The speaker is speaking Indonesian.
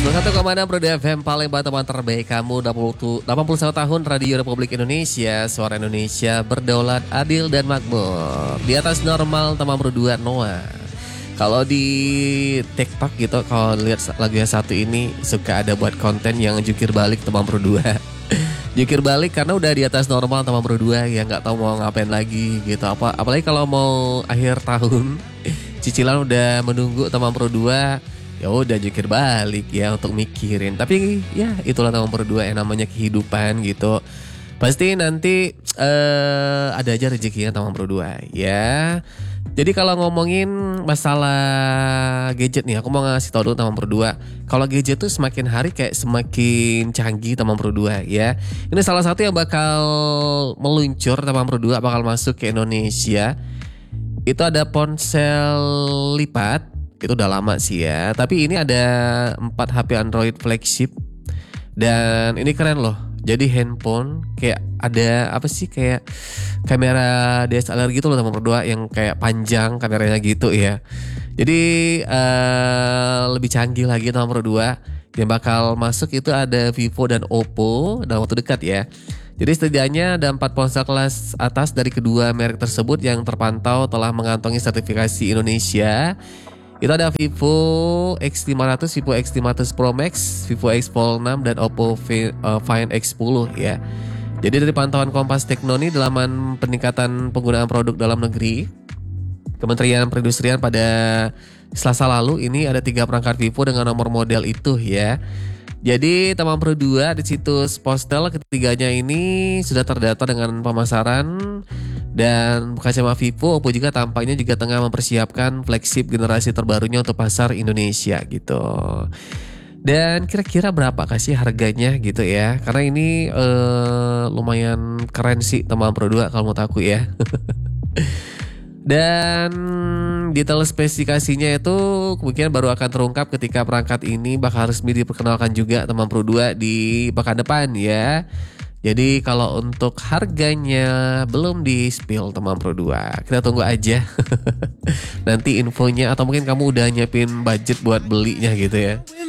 101,6 Pro FM paling teman terbaik kamu 81 tahun Radio Republik Indonesia. Suara Indonesia berdaulat, adil dan makmur. Di atas normal teman berdua Noah. Kalau di TikTok gitu, kalau lihat lagu yang satu ini suka ada buat konten yang jukir balik teman berdua. Jukir balik karena udah di atas normal teman berdua ya nggak tahu mau ngapain lagi gitu. Apalagi kalau mau akhir tahun, cicilan udah menunggu teman berdua. Ya udah jukir balik ya untuk mikirin. Tapi ya itulah teman berdua yang namanya kehidupan gitu. Pasti nanti ada aja rezekinya teman berdua ya. Jadi kalau ngomongin masalah gadget nih, aku mau ngasih tau dulu teman berdua. Kalau gadget tuh semakin hari kayak semakin canggih teman berdua ya. Ini salah satu yang bakal meluncur teman berdua, bakal masuk ke Indonesia. Itu ada ponsel lipat. Itu udah lama sih ya. Tapi ini ada 4 HP Android flagship. Dan ini keren loh. Jadi handphone kayak ada apa sih, kayak kamera DSLR gitu loh teman berdua, yang kayak panjang kameranya gitu ya. Jadi lebih canggih lagi teman berdua. Yang bakal masuk itu ada Vivo dan Oppo dalam waktu dekat ya. Jadi setidaknya ada 4 ponsel kelas atas dari kedua merek tersebut yang terpantau telah mengantongi sertifikasi Indonesia. Itu ada Vivo X500, Vivo X500 Pro Max, Vivo X Fold 6 dan Oppo Find X10 ya. Jadi dari pantauan Kompas Teknoni dalam peningkatan penggunaan produk dalam negeri, Kementerian Perindustrian pada Selasa lalu ini ada 3 perangkat Vivo dengan nomor model itu ya. Jadi teman berdua di situs Postel ketiganya ini sudah terdata dengan pemasaran. Dan bukan cuma Vivo, Oppo juga tampaknya juga tengah mempersiapkan flagship generasi terbarunya untuk pasar Indonesia gitu. Dan kira-kira berapa kasih harganya gitu ya? Karena ini lumayan keren sih teman berdua kalau menurut aku ya. Dan detail spesifikasinya itu kemungkinan baru akan terungkap ketika perangkat ini bakal resmi diperkenalkan juga teman berdua di pekan depan ya. Jadi kalau untuk harganya belum di-spill teman berdua, kita tunggu aja. Nanti infonya, atau mungkin kamu udah nyiapin budget buat belinya gitu ya.